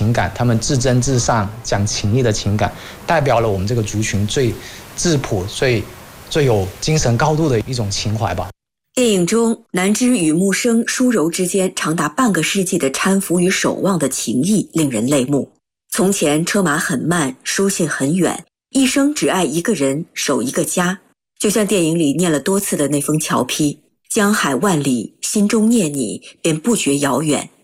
情感，他们至真至善、讲情义的情感，代表了我们这个族群最质朴、最有精神高度的一种情怀吧。 电影中，南枝与木生、舒柔之间长达半个世纪的搀扶与守望的情谊令人泪目。从前车马很慢，书信很远，一生只爱一个人，守一个家。就像电影里念了多次的那封桥批：江海万里，心中念你，便不觉遥远。